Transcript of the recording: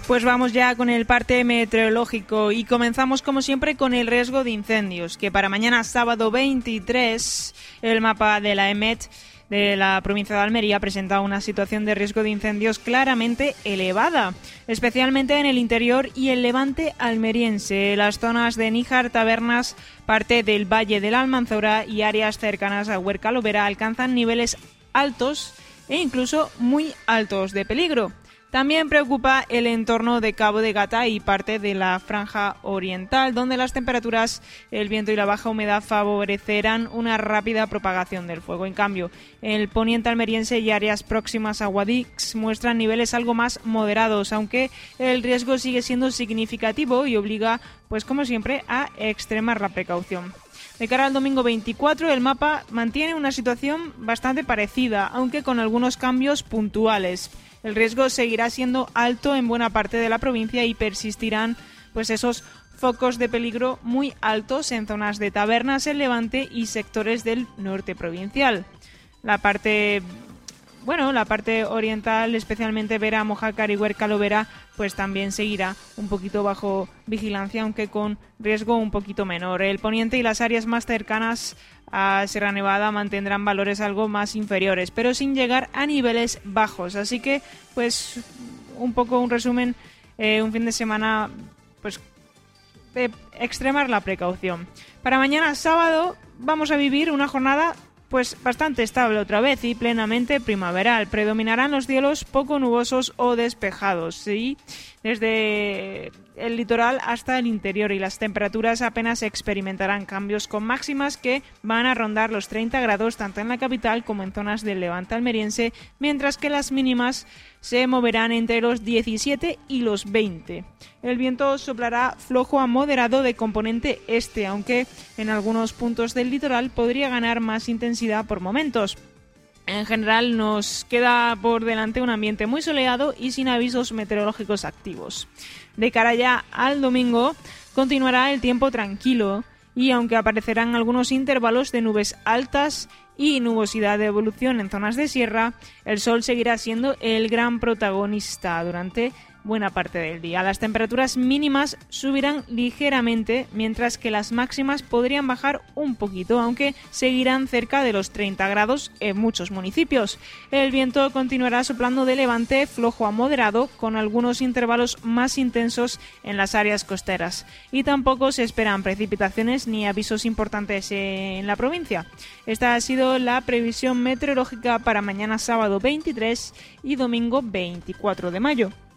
Pues vamos ya con el parte meteorológico y comenzamos como siempre con el riesgo de incendios, que para mañana sábado 23 el mapa de la EMET de la provincia de Almería presenta una situación de riesgo de incendios claramente elevada, especialmente en el interior y el levante almeriense. Las zonas de Níjar, Tabernas, parte del Valle de la Almanzora y áreas cercanas a Huerca Lovera alcanzan niveles altos e incluso muy altos de peligro. También preocupa el entorno de Cabo de Gata y parte de la franja oriental, donde las temperaturas, el viento y la baja humedad favorecerán una rápida propagación del fuego. En cambio, el poniente almeriense y áreas próximas a Guadix muestran niveles algo más moderados, aunque el riesgo sigue siendo significativo y obliga, pues como siempre, a extremar la precaución. De cara al domingo 24, el mapa mantiene una situación bastante parecida, aunque con algunos cambios puntuales. El riesgo seguirá siendo alto en buena parte de la provincia y persistirán pues esos focos de peligro muy altos en zonas de Tabernas, el Levante y sectores del norte provincial. La parte oriental, especialmente Vera, Mojácar y Huerca Lovera, pues también seguirá un poquito bajo vigilancia, aunque con riesgo un poquito menor. El poniente y las áreas más cercanas a Sierra Nevada mantendrán valores algo más inferiores, pero sin llegar a niveles bajos. Así que, pues, un poco un resumen, un fin de semana, pues, de extremar la precaución. Para mañana sábado vamos a vivir una jornada pues bastante estable otra vez y plenamente primaveral. Predominarán los cielos poco nubosos o despejados, ¿sí? Desde el litoral hasta el interior, y las temperaturas apenas experimentarán cambios, con máximas que van a rondar los 30 grados tanto en la capital como en zonas del levante almeriense, mientras que las mínimas se moverán entre los 17 y los 20. El viento soplará flojo a moderado de componente este, aunque en algunos puntos del litoral podría ganar más intensidad por momentos. En general nos queda por delante un ambiente muy soleado y sin avisos meteorológicos activos. De cara ya al domingo continuará el tiempo tranquilo y aunque aparecerán algunos intervalos de nubes altas y nubosidad de evolución en zonas de sierra, el sol seguirá siendo el gran protagonista durante buena parte del día. Las temperaturas mínimas subirán ligeramente, mientras que las máximas podrían bajar un poquito, aunque seguirán cerca de los 30 grados en muchos municipios. El viento continuará soplando de levante flojo a moderado, con algunos intervalos más intensos en las áreas costeras. Y tampoco se esperan precipitaciones ni avisos importantes en la provincia. Esta ha sido la previsión meteorológica para mañana sábado 23 y domingo 24 de mayo.